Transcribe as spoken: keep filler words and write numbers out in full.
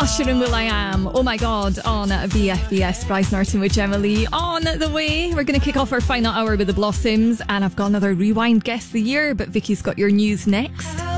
Usher and Will I Am. Oh my God, on V F B S. Bryce Norton with Gemma Lee on the way. We're going to kick off our final hour with the Blossoms, and I've got another Rewind Guest of the Year, but Vicky's got your news next.